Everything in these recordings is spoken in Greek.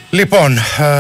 Λοιπόν,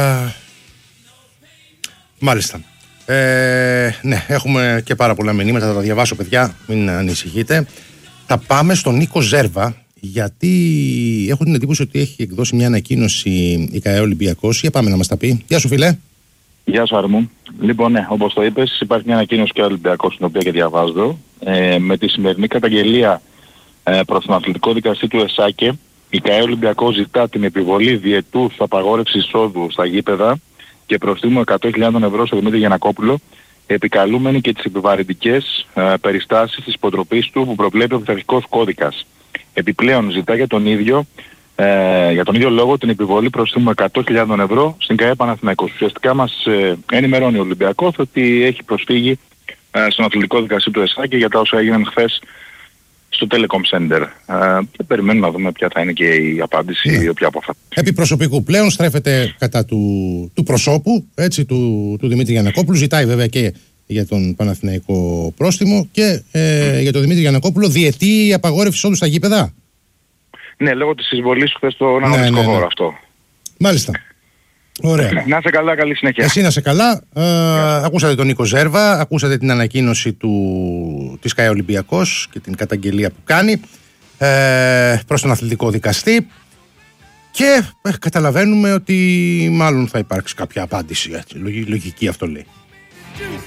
μάλιστα. Ναι, έχουμε και πάρα πολλά μηνύματα, θα τα διαβάσω παιδιά, μην ανησυχείτε. Θα πάμε στον Νίκο Ζέρβα, γιατί έχω την εντύπωση ότι έχει εκδώσει μια ανακοίνωση η ΚΑΕ Ολυμπιακός. Για πάμε να μας τα πει. Γεια σου φίλε. Γεια σου Αρμού. Λοιπόν, ναι, όπως το είπες, υπάρχει μια ανακοίνωση και Ολυμπιακός, την οποία και διαβάζω. Με τη σημερινή καταγγελία προς τον αθλητικό δικαστή του ΕΣΑΚΕ, η ΚΑΕ Ολυμπιακός ζητά την επιβολή διετούς απαγόρευσης εισόδου στα γήπεδα και προστίμου 100.000 ευρώ στο Δημήτρη Γιαννακόπουλο, επικαλούμενοι και τις επιβαρυντικές περιστάσεις της υποτροπής του που προβλέπει ο πειθαρχικός κώδικας. Επιπλέον ζητά για τον ίδιο λόγο την επιβολή προστίμου 100.000 ευρώ στην ΚΑΕ Παναθηναϊκός. Ουσιαστικά μας ενημερώνει ο Ολυμπιακός ότι έχει προσφύγει στον αθλητικό δικαστή του ΕΣΑΚΕ για τα όσα έγιναν χθες στο Telecom Center. Και περιμένουμε να δούμε ποια θα είναι και η απάντηση, η οποία από αυτά. Επί προσωπικού πλέον στρέφεται κατά του προσώπου, έτσι, του Δημήτρη Γιαννακόπουλου. Ζητάει βέβαια και για τον Παναθηναϊκό πρόστιμο και για τον Δημήτρη Γιαννακόπουλο διετή απαγόρευση εισόδου στα γήπεδα. Ναι, λόγω της εισβολής χθες στον αγωνιστικό χώρο αυτό. Μάλιστα. Ωραία. Να είσαι καλά, καλή συνέχεια. Εσύ να είσαι καλά. Ακούσατε τον Νίκο Ζέρβα, ακούσατε την ανακοίνωση της ΚΑΕ Ολυμπιακός και την καταγγελία που κάνει προς τον αθλητικό δικαστή και καταλαβαίνουμε ότι μάλλον θα υπάρξει κάποια απάντηση. Έτσι. Λογική αυτό λέει.